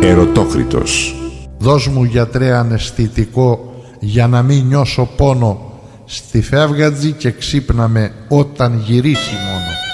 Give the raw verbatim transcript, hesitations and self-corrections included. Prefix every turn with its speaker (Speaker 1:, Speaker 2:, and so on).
Speaker 1: Ερωτόκριτος.
Speaker 2: Δώσ' μου, γιατρέ, αναισθητικό για να μην νιώσω πόνο. Στη φεύγατζη και ξύπνα με όταν γυρίσει μόνο.